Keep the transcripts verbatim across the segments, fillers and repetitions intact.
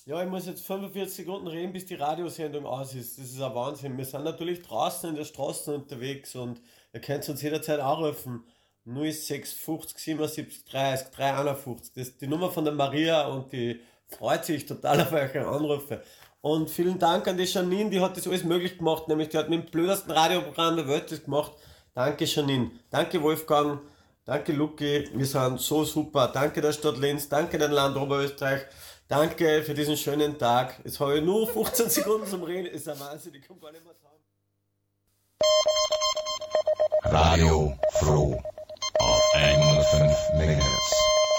Ja, ich muss jetzt fünfundvierzig Sekunden reden, bis die Radiosendung aus ist. Das ist ein Wahnsinn. Wir sind natürlich draußen in der Straße unterwegs und ihr könnt uns jederzeit anrufen. null sechs fünfzig siebenundsiebzig dreißig dreihunderteinundfünfzig. Das ist die Nummer von der Maria und die freut sich total auf eure Anrufe. Und vielen Dank an die Janine, die hat das alles möglich gemacht, nämlich die hat mit dem blödesten Radioprogramm der Welt das gemacht. Danke Janine. Danke Wolfgang. Danke Luki, wir sind so super. Danke der Stadt Linz, danke dem Land Oberösterreich. Danke für diesen schönen Tag. Jetzt habe ich nur fünfzehn Sekunden zum Reden. Ist ein Wahnsinn, ich komme gar nicht mehr zusammen. Radio Froh auf hundertfünf Megahertz.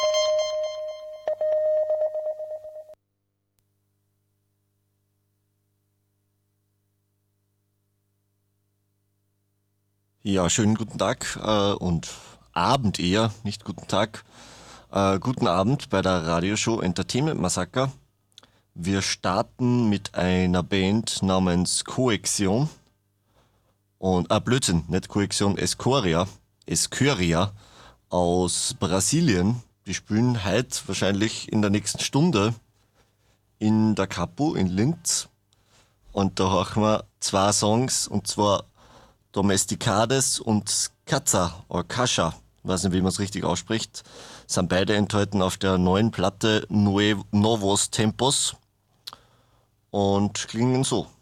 Ja, schönen guten Tag äh, und Abend eher, nicht guten Tag. Äh, guten Abend bei der Radioshow Entertainment Massaker. Wir starten mit einer Band namens Coexion und, ah Blödsinn, nicht Coexion, Escoria, Escuria aus Brasilien. Die spielen heute wahrscheinlich in der nächsten Stunde in der Capo in Linz. Und da hören wir zwei Songs, und zwar Domesticades und Kaza oder Kascha, weiß nicht, wie man es richtig ausspricht, sind beide enthalten auf der neuen Platte Nue- Novos Tempos und klingen so.